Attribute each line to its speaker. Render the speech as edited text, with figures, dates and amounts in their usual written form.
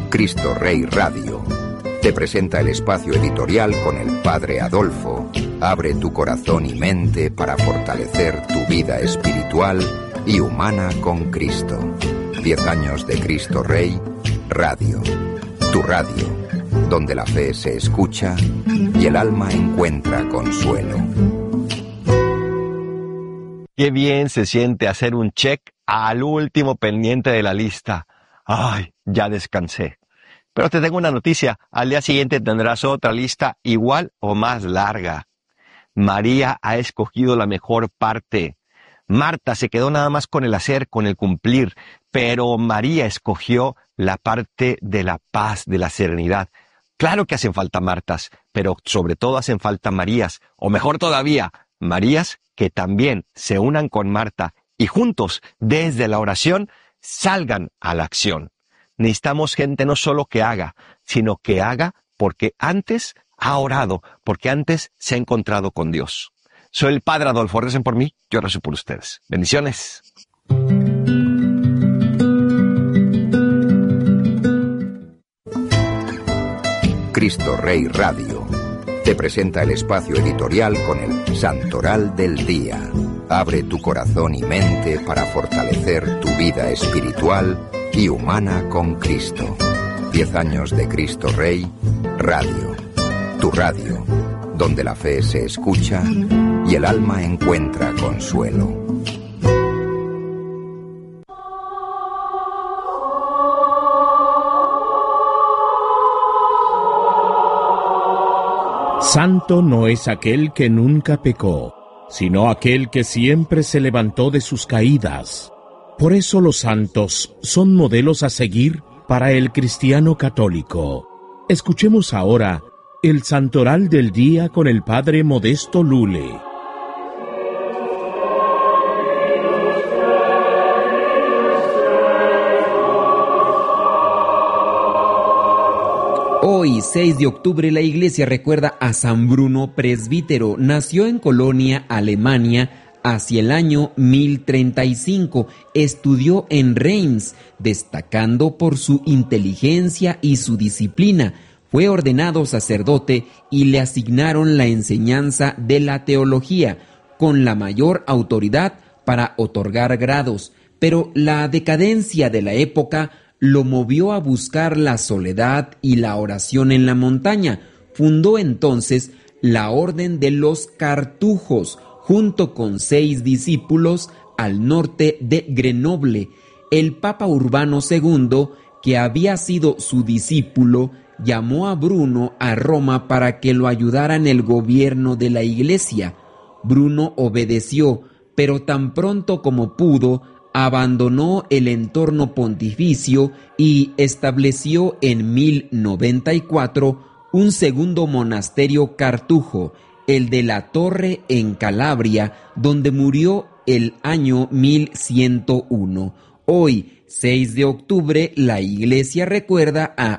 Speaker 1: Cristo Rey Radio te presenta el espacio editorial con el Padre Adolfo. Abre tu corazón y mente para fortalecer tu vida espiritual y humana con Cristo. 10 años de Cristo Rey Radio. Tu radio, donde la fe se escucha y el alma encuentra consuelo.
Speaker 2: Qué bien se siente hacer un check al último pendiente de la lista. ¡Ay, ya descansé! Pero te tengo una noticia. Al día siguiente tendrás otra lista igual o más larga. María ha escogido la mejor parte. Marta se quedó nada más con el hacer, con el cumplir. Pero María escogió la parte de la paz, de la serenidad. Claro que hacen falta Martas, pero sobre todo hacen falta Marías. O mejor todavía, Marías que también se unan con Marta y juntos, desde la oración, salgan a la acción. Necesitamos gente no solo que haga, sino que haga porque antes ha orado, porque antes se ha encontrado con Dios. Soy el Padre Adolfo, recen por mí, yo rezo por ustedes. Bendiciones.
Speaker 1: Cristo Rey Radio te presenta el espacio editorial con el Santoral del Día. Abre tu corazón y mente para fortalecer tu vida espiritual y humana con Cristo. 10 años de Cristo Rey Radio. Tu radio, donde la fe se escucha y el alma encuentra consuelo.
Speaker 3: Santo no es aquel que nunca pecó, sino aquel que siempre se levantó de sus caídas. Por eso los santos son modelos a seguir para el cristiano católico. Escuchemos ahora el Santoral del Día con el Padre Modesto Lule.
Speaker 4: Hoy, 6 de octubre, la Iglesia recuerda a San Bruno Presbítero. Nació en Colonia, Alemania, hacia el año 1035. Estudió en Reims, destacando por su inteligencia y su disciplina. Fue ordenado sacerdote y le asignaron la enseñanza de la teología, con la mayor autoridad para otorgar grados. Pero la decadencia de la época lo movió a buscar la soledad y la oración en la montaña. Fundó entonces la Orden de los Cartujos, junto con 6 discípulos al norte de Grenoble. El Papa Urbano II, que había sido su discípulo, llamó a Bruno a Roma para que lo ayudara en el gobierno de la Iglesia. Bruno obedeció, pero tan pronto como pudo, abandonó el entorno pontificio y estableció en 1094 un segundo monasterio cartujo, el de la Torre en Calabria, donde murió el año 1101. Hoy, 6 de octubre, la Iglesia recuerda a